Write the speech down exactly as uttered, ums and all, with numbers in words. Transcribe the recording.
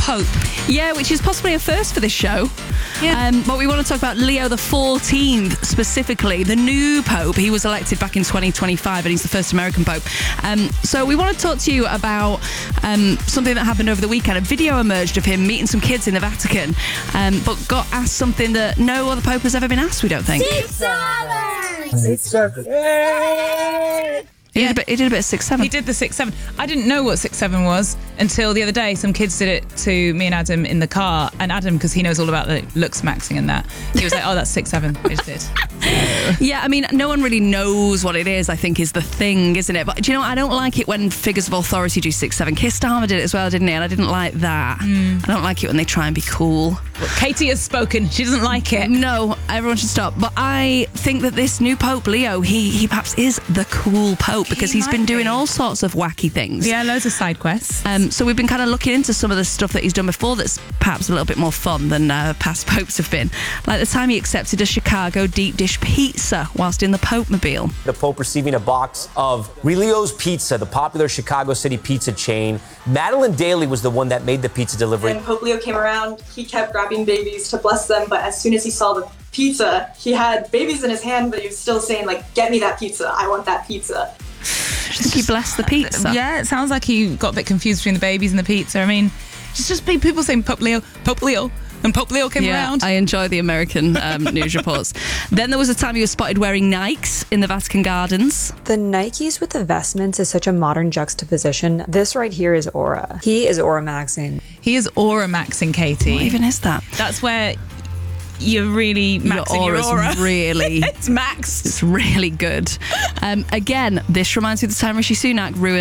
Pope. Yeah, which is possibly a first for this show. Yeah. Um, but we want to talk about Leo the fourteenth specifically, the new Pope. He was elected back in twenty twenty-five and he's the first American Pope. Um, so we want to talk to you about um, something that happened over the weekend. A video emerged of him meeting some kids in the Vatican, um, but got asked something that no other Pope has ever been asked, we don't think. Six seven! Six seven! He, yeah. did a bit, he did a bit of six seven. He did the six seven. I didn't know what six seven was until the other day. Some kids did it to me and Adam in the car. And Adam, because he knows all about the looks maxing and that, he was like, oh, that's six seven. I just did. Yeah, I mean, no one really knows what it is, I think, is the thing, isn't it? But do you know what? I don't like it when figures of authority do six seven. Keir Starmer did it as well, didn't he? And I didn't like that. Mm. I don't like it when they try and be cool. Well, Katie has spoken. She doesn't like it. No, everyone should stop. But I think that this new Pope, Leo, he he perhaps is the cool Pope because he he's been doing be. all sorts of wacky things. Yeah, loads of side quests. Um, so we've been kind of looking into some of the stuff that he's done before that's perhaps a little bit more fun than uh, past popes have been. Like the time he accepted a Chicago deep dish pizza whilst in the Pope-mobile. The Pope receiving a box of Relio's Pizza, the popular Chicago City pizza chain. Madeline Daly was the one that made the pizza delivery. When Pope Leo came around, he kept grabbing babies to bless them, but as soon as he saw the pizza, he had babies in his hand, but he was still saying, like, get me that pizza, I want that pizza. I think he blessed the pizza. Yeah, it sounds like he got a bit confused between the babies and the pizza. I mean, it's just people saying Pope Leo, Pope Leo, and Pope Leo came yeah, around. I enjoy the American um, news reports. Then there was a time he was spotted wearing Nikes in the Vatican Gardens. The Nikes with the vestments is such a modern juxtaposition. This right here is aura. He is aura maxing. He is aura maxing, Katie. What even is that? That's where you're really maxing your, your aura. Really, it's maxed. It's really good. Um, again, this reminds me of the time Rishi Sunak ruined